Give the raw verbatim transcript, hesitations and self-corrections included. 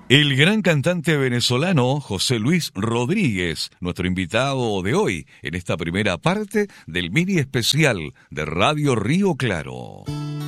El gran cantante venezolano José Luis Rodríguez, nuestro invitado de hoy en esta primera parte del mini especial de Radio Río Claro.